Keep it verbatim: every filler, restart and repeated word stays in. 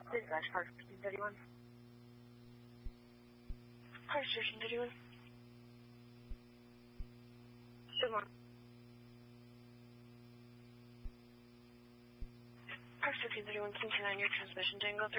Dispatch, Park thirteen thirty-one. Park thirteen thirty-one. Good morning. Park thirteen thirty-one, Kingston nine, your transmission, Tango three.